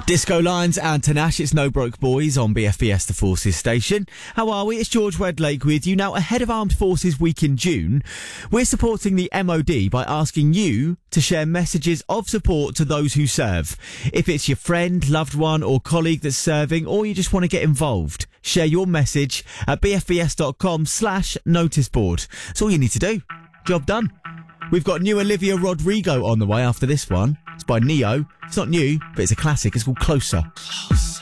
Disco Lions and Tanash, it's No Broke Boys on BFBS The Forces station. How are we? It's George Wedlake with you. Now, ahead of Armed Forces Week in June, we're supporting the MOD by asking you to share messages of support to those who serve. If it's your friend, loved one or colleague that's serving, or you just want to get involved, share your message at bfbs.com/noticeboard. That's all you need to do. Job done. We've got new Olivia Rodrigo on the way after this one. It's by Neo. It's not new, but it's a classic. It's called Closer.